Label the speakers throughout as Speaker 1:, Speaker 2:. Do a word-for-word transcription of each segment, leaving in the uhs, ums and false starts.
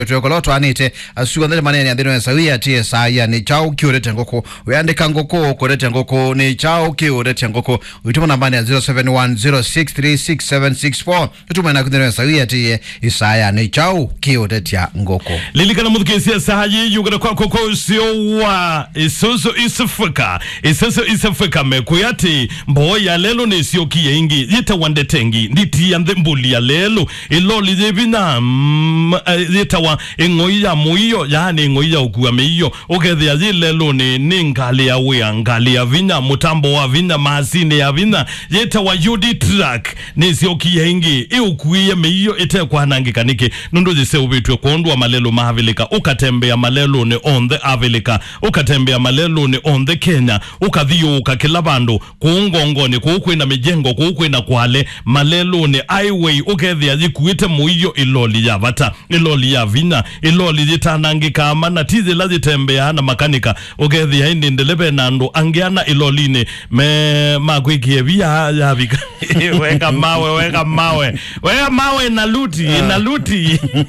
Speaker 1: Tuokoloto anite asuwa ndele manene ya dino ya sawia tia saya ni chao kiu rete ngoko uyandika ngoko kurete ngoko ni chao kiu rete ngoko uituma nambani ya zero seven one zero six three six seven six four uituma na kundino ya sawia tia isaya ni chao kiu rete ya ngoko
Speaker 2: Lilika na mudukesi ya sahaji yugana kwa koko sio wa Isuzu Isafrika Isuzu Isafrika mekuyati mboya lelo ni sio kiye ingi yita wande tengi nditi ya mbuli ya lelo iloli jebina yita wa ingoya muiyo yani ingoya ukuwa meiyo ukezi ya zilelo ni ningali ya wea ngali ya vina mutambo wa vina maasine ya vina yita wa yudi track ni sio kiye ingi iukuya meiyo ite kwa hanangi kanike nundu zise ubitwe kuondwa malelo mahavilika ukatembea malelo ni on the avilika ukatembea malelo ni on the Kenya ukadhiyo ukakila bando kuungongo ni kuukwe na mijengo kuukwe na kuhale malelo ni highway ukezi ya zikuite muiyo iloli ya vata iloli ya vina iloli zitanangi kama na tizi lazi tembea na makanika ukezi ya hindi ndelebe nando angeana iloli ni me makwiki via ya vika weka mawe weka mawe weka mawe na luti uh. na luti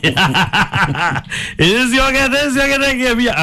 Speaker 2: isi okete isi okete kevia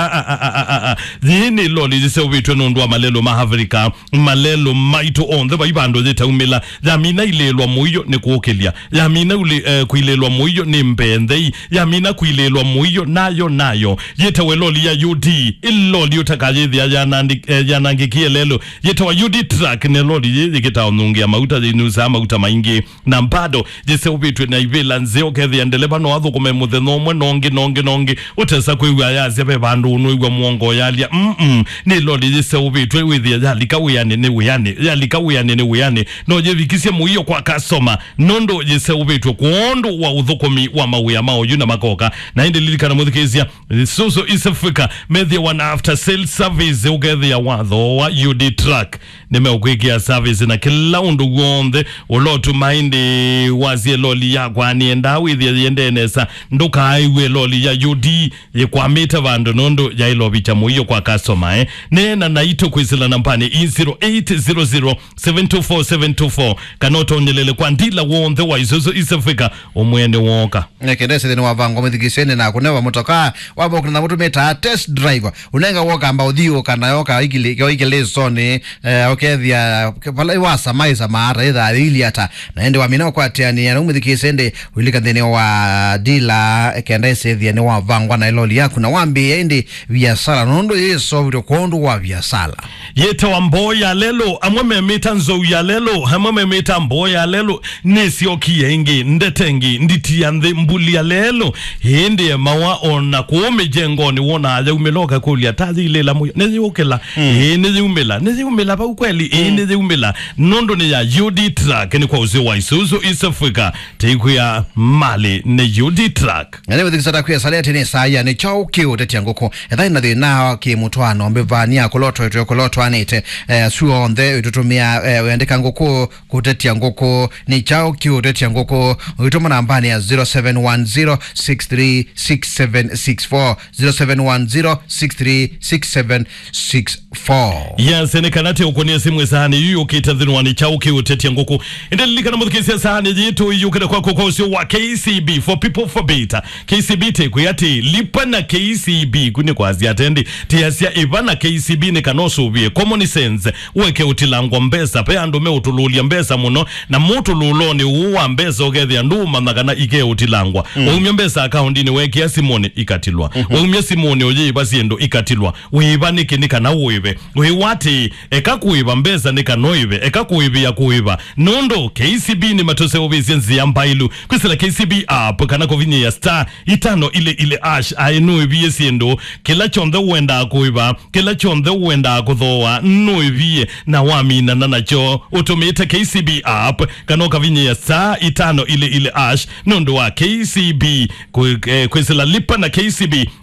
Speaker 2: zini iloli zise ubitwe nundua malelo mahavrika malelo maito on the baibando zita umila yamina ilelwa muiyo ni kuokelia yamina uli uh, kuilelwa muiyo ni mbendei yamina kuilelwa muiyo nayo nayo yeta weloli ya U D iloli utakajithi ya yanandi uh, yanangikie lelo yeta wa U D track ne loli yikita onungi ya mauta zinusa mauta maingi na mpado jise ubitwe na ivela nzeo kethi ya ndeleba no adhu kume muthe nomwe nongi nongi nongi utesa kuiwa ya ziape bandu unuigwa muongo yalia mm mm ni loli jise ubitwe withi ya lika uyane ni uyane ya lika uyane ni uyane no jevikisia muiyo kwa kasoma nondo jise ubitwe kuondo wa udhukumi wa mawia mao yuna makoka na hindi lilika na mudhikezia Isuzu Isafrika methi ya wana after sale service ugethi ya wadho wa U D track nime ukwikia service na kila undu uonde ulotu maindi wazie loli ya kwa nienda withi ya yende nesa nduka haiwe loli ya U D ye kwa mita vando nondo ya ilo bicha muiyo kwa kasoma eh nena na ito kwisila nampani zero eight zero zero seven two four seven two four kanoto nyelele kwa ndila uonde wa Isuzu Isafrika umwene woka
Speaker 1: nekendese deni wavango mithikisene na kunewa motoka wabo kuna mutu meta test driver unenga woka amba udhiyo kana yoka ikili kyo ikili zone eh, okethia pala iwasa maisa maara itha ili ata na ende wamina kwa tiani ya umithikisende ulika deni wa dila kendese thia ni wavangwa na iloli yaku na wambi endi biasala nondo yeso video kondu wa biasala
Speaker 2: yeta wa mboya lelo amweme meta nzo ya lelo amweme meta mboya lelo nesi okiyengi ndetengi nditi ya ndhe mbuli ya lelo hindi ya mawa ona kuome jengoni wona aja umeloka kulia tazi ilela muyo nezi ukela mm. nezi umela nezi umela pa ukweli mm. nezi umela nondo ni ya U D track ni kwa uzi wa Isuzu Isafrika teiku ya mali ni U D track
Speaker 1: nani withikisata kuya salete ni saya ni chao kiu teti ya ngoko edha ina dhina ki mutuano mbevania kuloto etu ya kuloto anite eh, suo onde ututumia eh, uendeka ngoko kuteti ya ngoko ni chao kiu teti ya ngoko uituma nambani ya zero seven one zero six three six seven six four zero seven one zero six three six seven six four
Speaker 2: yes ene kanate ukonia simu sahani yuyo kita dhinu wani chao kiu teti ya ngoko indelika na mudhukisi ya sahani jitu yuyo kwa kwa kwa wa K C B for people for better K C B te kuyati lipa na K C B kune kwa azi atendi tiasia ivana K C B ne kanosu ubiye common sense uweke utilangwa mbesa pe andume utululia mbesa muno na mutu luloni uwa mbesa ugethi ya nduma nakana ike utilangwa mm. Umye mbesa akaundi ni weki ya simone ikatilwa mm -hmm. Umye simone uye basiendo ikatilwa uiba niki nika na uibe uiwati eka kuiba mbesa nika noibe eka kuibi ya kuiba nondo K C B ni matose ubisi nzi ya mbailu kwisila K C B app kana kovinye ya star itano ile ile ash ainu ibiye siendo kila chonde uenda kuiba kila chonde uenda kuthoa noibiye na wamina na nacho utumite K C B app kana kovinye ya star itano ile ile ash nondo wa K C B kwisila lipa na K C B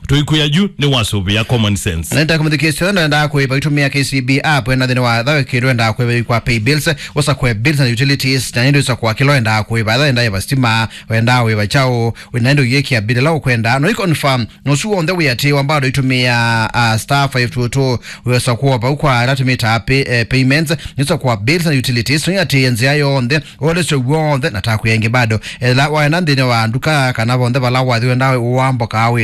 Speaker 2: tuikuya juu ni wasubi ya common sense
Speaker 1: nenda kumudikisha nenda kuipa itumia K C B app na thina wa thawe kiru nenda kuipa kwa pay bills wasa kwa bills and utilities na ndio sa kwa kilo nenda kuipa nenda ya stima wenda we chao nenda yeki ya bidala kwenda no confirm no su on the way ati ambao itumia uh, star five two two wasa kwa ba kwa ratumita pay, uh, payments nisa kwa bills and utilities ni ati enzi ayo onde ole so wonde nataka kuyenge bado la wa nandi ne wa nduka kana bonde bala wa nda uambo kawe